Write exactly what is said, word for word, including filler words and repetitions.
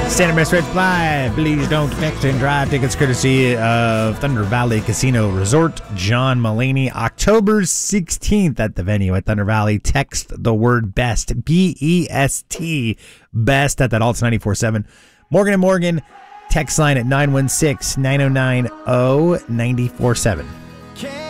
Standard Best Red Fly. Please don't text and drive. Tickets courtesy of Thunder Valley Casino Resort. John Mulaney, October sixteenth at the venue at Thunder Valley. Text the word BEST, B E S T, BEST at that Alts ninety-four seven. Morgan and Morgan, text line at nine one six, nine oh nine, oh nine four seven.